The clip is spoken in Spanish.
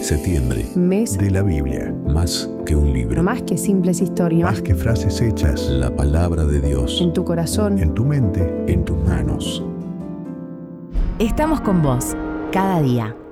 Septiembre. Mes de la Biblia. Más que un libro. Más que simples historias. Más que frases hechas. La palabra de Dios. En tu corazón. En tu mente. En tus manos. Estamos con vos, cada día.